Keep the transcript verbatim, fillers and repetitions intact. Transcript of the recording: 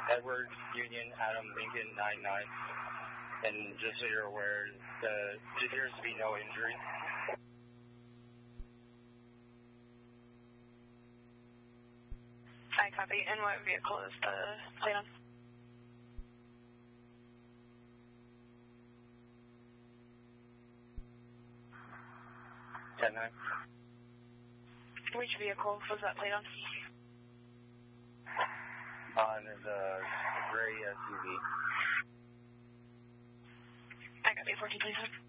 Edward Union Adam Lincoln nine nine. And just so you're aware, the, there appears to be no injury. I copy. And what vehicle is the plate on? ten nine. Which vehicle was that plate on? On the gray S U V. I copy. fourteen twenty-seven.